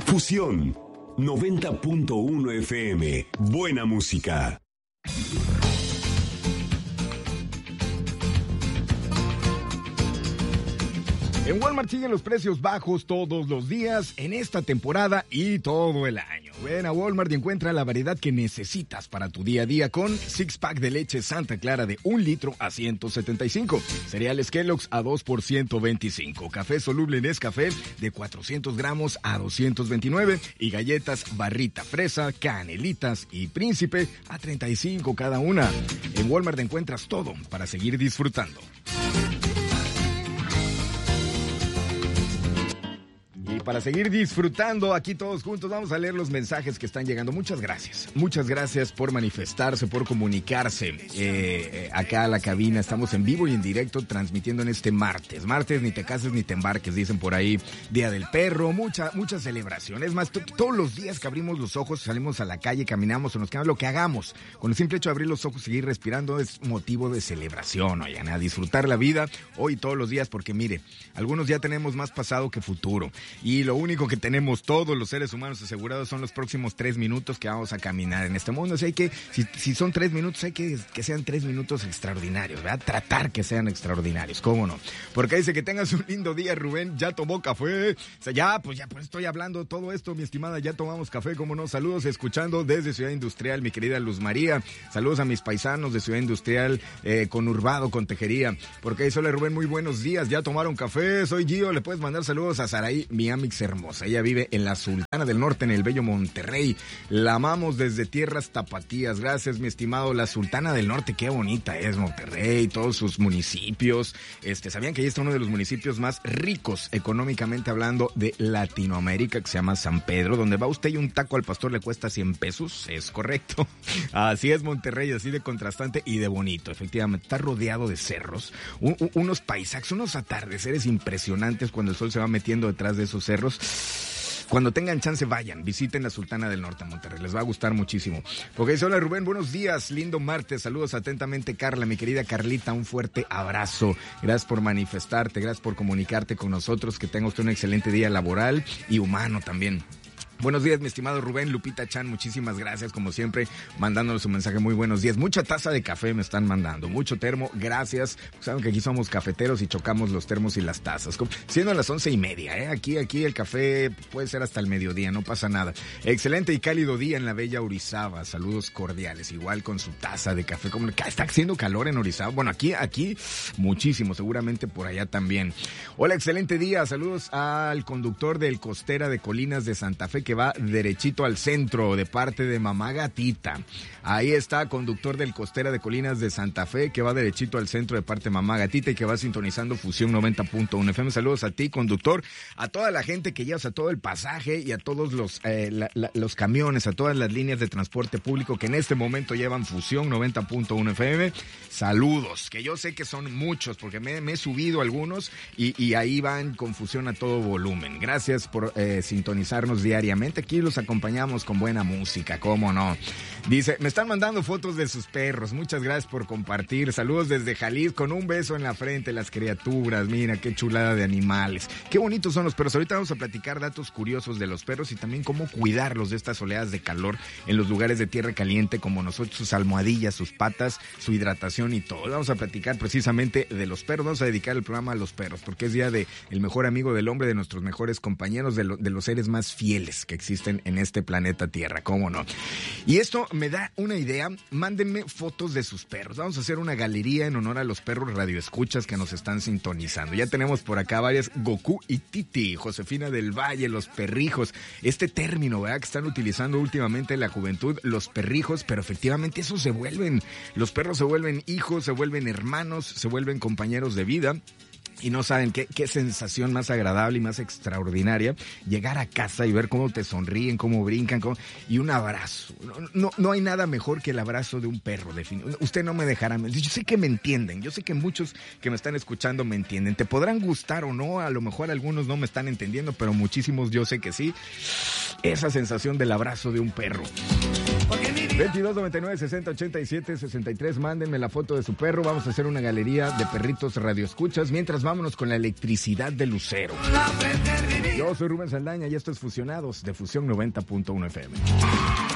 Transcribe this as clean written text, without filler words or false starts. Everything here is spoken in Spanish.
Fusión 90.1 FM. Buena música. En Walmart siguen los precios bajos todos los días, en esta temporada y todo el año. Ven a Walmart y encuentra la variedad que necesitas para tu día a día con 6-pack de leche Santa Clara de 1 litro a 175, cereales Kellogg's a 2 por 125, café soluble Nescafé de 400 gramos a 229 y galletas Barrita Fresa, Canelitas y Príncipe a 35 cada una. En Walmart encuentras todo para seguir disfrutando. Y para seguir disfrutando aquí todos juntos, vamos a leer los mensajes que están llegando. Muchas gracias por manifestarse, por comunicarse acá a la cabina. Estamos en vivo y en directo transmitiendo en este martes. Martes, ni te cases ni te embarques, dicen por ahí. Día del perro, mucha celebración. Es más, todos los días que abrimos los ojos, salimos a la calle, caminamos o nos quedamos, lo que hagamos, con el simple hecho de abrir los ojos y seguir respirando es motivo de celebración. Oigan, a disfrutar la vida hoy todos los días, porque mire, algunos ya tenemos más pasado que futuro. Y lo único que tenemos todos los seres humanos asegurados son los próximos 3 minutos que vamos a caminar en este mundo. Así que si son 3 minutos, hay que sean 3 minutos extraordinarios, ¿verdad? Tratar que sean extraordinarios, ¿cómo no? Porque dice que tengas un lindo día, Rubén. ¿Ya tomó café? O sea, ya pues estoy hablando todo esto, mi estimada. Ya tomamos café, ¿cómo no? Saludos, escuchando desde Ciudad Industrial, mi querida Luz María. Saludos a mis paisanos de Ciudad Industrial, conurbado, con Tejería. Porque dice, hola, Rubén, muy buenos días. ¿Ya tomaron café? Soy Gio. Le puedes mandar saludos a Saraí, mi amix hermosa. Ella vive en la Sultana del Norte, en el bello Monterrey. La amamos desde tierras tapatías. Gracias, mi estimado. La Sultana del Norte, qué bonita es Monterrey, todos sus municipios. ¿Sabían que ahí está uno de los municipios más ricos económicamente hablando de Latinoamérica, que se llama San Pedro, donde va usted y un taco al pastor le cuesta 100 pesos? Es correcto. Así es Monterrey, así de contrastante y de bonito. Efectivamente, está rodeado de cerros, unos paisajes, unos atardeceres impresionantes cuando el sol se va metiendo detrás de esos cerros. Cuando tengan chance, vayan, visiten la Sultana del Norte, Monterrey, les va a gustar muchísimo. Porque dice, hola Rubén, buenos días, lindo martes, saludos atentamente Carla, mi querida Carlita, un fuerte abrazo. Gracias por manifestarte, gracias por comunicarte con nosotros, que tenga usted un excelente día laboral y humano también. Buenos días, mi estimado Rubén. Lupita Chan, muchísimas gracias, como siempre, mandándonos un mensaje. Muy buenos días. Mucha taza de café me están mandando, mucho termo, gracias. Saben que aquí somos cafeteros y chocamos los termos y las tazas. Siendo las 11:30, Aquí el café puede ser hasta el mediodía, no pasa nada. Excelente y cálido día en la bella Orizaba. Saludos cordiales, igual con su taza de café. Está haciendo calor en Orizaba. Bueno, aquí muchísimo, seguramente por allá también. Hola, excelente día. Saludos al conductor del Costera de Colinas de Santa Fe, que va derechito al centro, de parte de Mamá Gatita. Ahí está, conductor del Costera de Colinas de Santa Fe, que va derechito al centro, de parte de Mamá Gatita, y que va sintonizando Fusión 90.1 FM. Saludos a ti, conductor, a toda la gente que llevas, a todo el pasaje y a todos los camiones, a todas las líneas de transporte público que en este momento llevan Fusión 90.1 FM. Saludos, que yo sé que son muchos, porque me he subido algunos y ahí van con Fusión a todo volumen. Gracias por sintonizarnos diariamente. Aquí los acompañamos con buena música, cómo no. Dice, me están mandando fotos de sus perros. Muchas gracias por compartir. Saludos desde Jalisco, con un beso en la frente, las criaturas. Mira, qué chulada de animales. Qué bonitos son los perros. Ahorita vamos a platicar datos curiosos de los perros y también cómo cuidarlos de estas oleadas de calor en los lugares de tierra caliente, como nosotros, sus almohadillas, sus patas, su hidratación y todo. Vamos a platicar precisamente de los perros. Vamos a dedicar el programa a los perros, porque es día de el mejor amigo del hombre, de nuestros mejores compañeros, de los seres más fieles que existen en este planeta Tierra, cómo no. Y esto me da una idea. Mándenme fotos de sus perros. Vamos a hacer una galería en honor a los perros radioescuchas que nos están sintonizando. Ya tenemos por acá varias, Goku y Titi, Josefina del Valle, los perrijos. Este término, ¿verdad?, que están utilizando últimamente la juventud, los perrijos, pero efectivamente eso se vuelven. Los perros se vuelven hijos, se vuelven hermanos, se vuelven compañeros de vida. Y no saben qué sensación más agradable y más extraordinaria llegar a casa y ver cómo te sonríen, cómo brincan, y un abrazo. No hay nada mejor que el abrazo de un perro. Usted no me dejará mentir. Yo sé que me entienden. Yo sé que muchos que me están escuchando me entienden. Te podrán gustar o no. A lo mejor algunos no me están entendiendo, pero muchísimos yo sé que sí. Esa sensación del abrazo de un perro. 22 99 60 87 63. Mándenme la foto de su perro. Vamos a hacer una galería de perritos radioescuchas. Mientras, vámonos con la electricidad de Lucero. Yo soy Rubén Saldaña y esto es Fusionados de Fusión 90.1 FM.